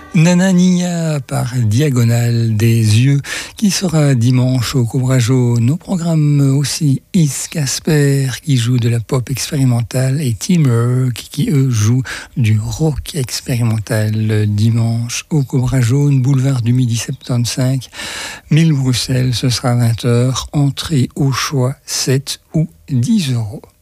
Nanania par Diagonale des yeux qui sera dimanche au Cobra Jaune. Au programme aussi Is Casper qui joue de la pop expérimentale et Timur qui eux jouent du rock expérimental. Dimanche au Cobra Jaune, boulevard du Midi 75, 1000 Bruxelles, ce sera 20h, entrée au choix 7 ou 10 euros.